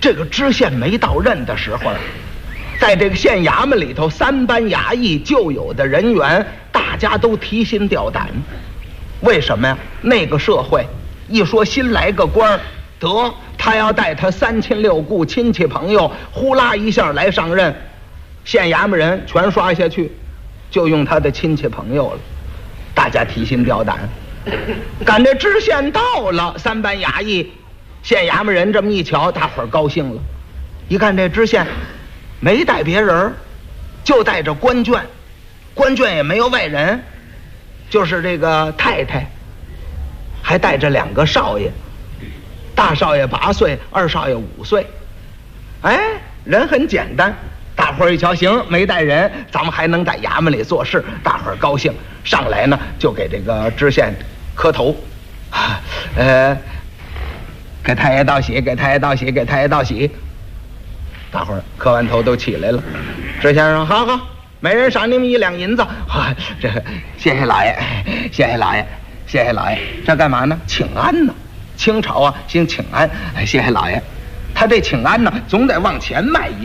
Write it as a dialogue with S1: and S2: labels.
S1: 这个知县没到任的时候，在这个县衙门里头，3班衙役就有的人员，大家都提心吊胆。为什么呀？那个社会一说新来个官儿，得他要带他3亲6故亲戚朋友，呼啦一下来上任，县衙门人全刷下去，就用他的亲戚朋友了。大家提心吊胆。赶这知县到了，3班衙役县衙门人这么一瞧，大伙儿高兴了。一看这知县没带别人，就带着官眷，官眷也没有外人，就是这个太太，还带着2个少爷，大少爷8岁，二少爷5岁。哎，人很简单。大伙儿一瞧，行，没带人，咱们还能在衙门里做事，大伙儿高兴。上来呢，就给这个知县磕头，给太爷道喜，给太爷道喜，给太爷道喜。大伙儿磕完头都起来了。知县说：“好好，每人赏你们1两银子。”这个谢谢老爷，谢谢老爷，谢谢老爷。这干嘛呢？请安呢。清朝啊，兴请安。谢谢老爷。他这请安呢，总得往前迈一